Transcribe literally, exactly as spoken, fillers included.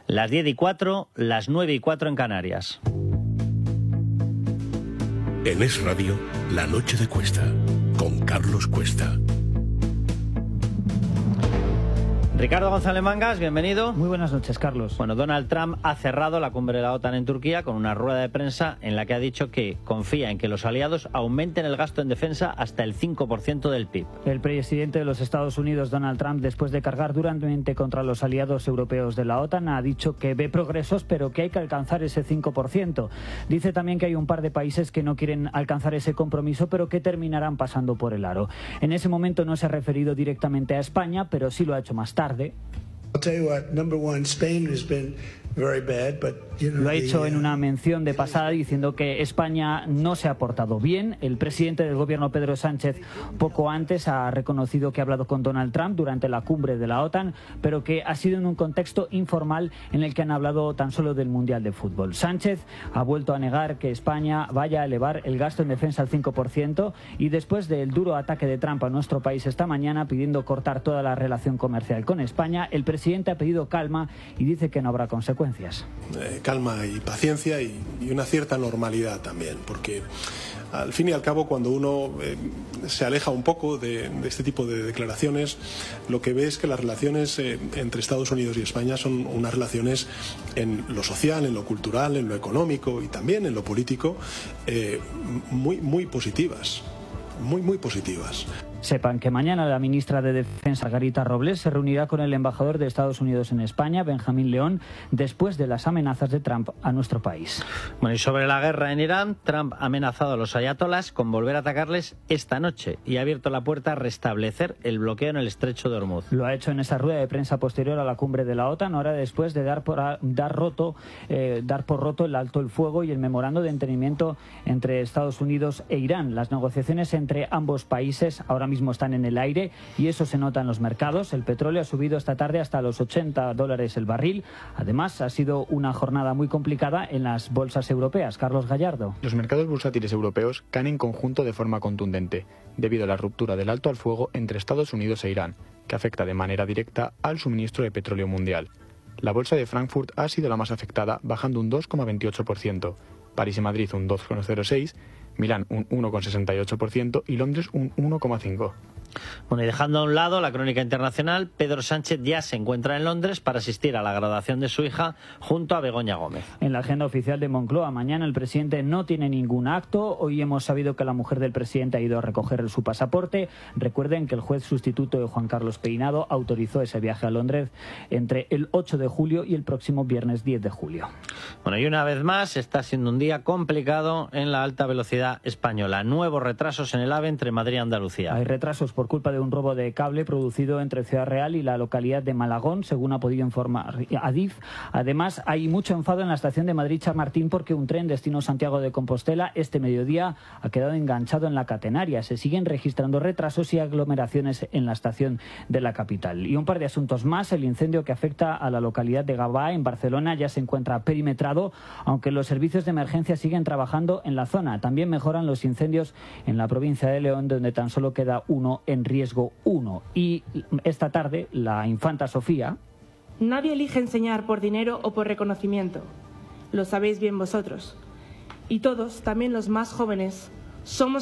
Las diez y cuatro, las nueve y cuatro en Canarias. En Es Radio, La Noche de Cuesta, con Carlos Cuesta. Ricardo González Mangas, bienvenido. Muy buenas noches, Carlos. Bueno, Donald Trump ha cerrado la cumbre de la OTAN en Turquía con una rueda de prensa en la que ha dicho que confía en que los aliados aumenten el gasto en defensa hasta el cinco por ciento del P I B. El presidente de los Estados Unidos, Donald Trump, después de cargar duramente contra los aliados europeos de la OTAN, ha dicho que ve progresos, pero que hay que alcanzar ese cinco por ciento. Dice también que hay un par de países que no quieren alcanzar ese compromiso, pero que terminarán pasando por el aro. En ese momento no se ha referido directamente a España, pero sí lo ha hecho más tarde. I'll tell you what, number one, Spain has been very bad, but you know, Lo ha hecho the, en una mención de pasada diciendo que España no se ha portado bien. El presidente del gobierno, Pedro Sánchez, poco antes ha reconocido que ha hablado con Donald Trump durante la cumbre de la OTAN, pero que ha sido en un contexto informal en el que han hablado tan solo del Mundial de Fútbol. Sánchez ha vuelto a negar que España vaya a elevar el gasto en defensa al cinco por ciento y después del duro ataque de Trump a nuestro país esta mañana pidiendo cortar toda la relación comercial con España, el presidente ha pedido calma y dice que no habrá consecuencias. Eh, calma y paciencia y, y una cierta normalidad también, porque al fin y al cabo cuando uno eh, se aleja un poco de, de este tipo de declaraciones, lo que ve es que las relaciones eh, entre Estados Unidos y España son unas relaciones en lo social, en lo cultural, en lo económico y también en lo político eh, muy, muy positivas, muy, muy positivas. Sepan que mañana la ministra de Defensa, Margarita Robles, se reunirá con el embajador de Estados Unidos en España, Benjamín León, después de las amenazas de Trump a nuestro país. Bueno, y sobre la guerra en Irán, Trump ha amenazado a los ayatolás con volver a atacarles esta noche y ha abierto la puerta a restablecer el bloqueo en el estrecho de Hormuz. Lo ha hecho en esa rueda de prensa posterior a la cumbre de la OTAN, hora después de dar por, a, dar roto, eh, dar por roto el alto el fuego y el memorando de entendimiento entre Estados Unidos e Irán. Las negociaciones entre ambos países ahora mismo están en el aire y eso se nota en los mercados. El petróleo ha subido esta tarde hasta los ochenta dólares el barril. Además, ha sido una jornada muy complicada en las bolsas europeas. Carlos Gallardo. Los mercados bursátiles europeos caen en conjunto de forma contundente, debido a la ruptura del alto al fuego entre Estados Unidos e Irán, que afecta de manera directa al suministro de petróleo mundial. La bolsa de Frankfurt ha sido la más afectada, bajando un dos coma veintiocho por ciento, París y Madrid un dos coma cero seis por ciento, Milán un uno coma sesenta y ocho por ciento y Londres un uno coma cinco por ciento. Bueno, y dejando a un lado la crónica internacional, Pedro Sánchez ya se encuentra en Londres para asistir a la graduación de su hija junto a Begoña Gómez. En la agenda oficial de Moncloa, mañana el presidente no tiene ningún acto. Hoy hemos sabido que la mujer del presidente ha ido a recoger su pasaporte. Recuerden que el juez sustituto de Juan Carlos Peinado autorizó ese viaje a Londres entre el ocho de julio y el próximo viernes diez de julio. Bueno, y una vez más está siendo un día complicado en la alta velocidad española. Nuevos retrasos en el AVE entre Madrid y Andalucía. Hay retrasos por culpa de un robo de cable producido entre Ciudad Real y la localidad de Malagón, según ha podido informar Adif. Además, hay mucho enfado en la estación de Madrid-Chamartín porque un tren destino Santiago de Compostela este mediodía ha quedado enganchado en la catenaria. Se siguen registrando retrasos y aglomeraciones en la estación de la capital. Y un par de asuntos más. El incendio que afecta a la localidad de Gavà, en Barcelona, ya se encuentra perimetrado, aunque los servicios de emergencia siguen trabajando en la zona. También mejoran los incendios en la provincia de León, donde tan solo queda uno en riesgo uno. Y esta tarde, la infanta Sofía... Nadie elige enseñar por dinero o por reconocimiento. Lo sabéis bien vosotros. Y todos, también los más jóvenes, somos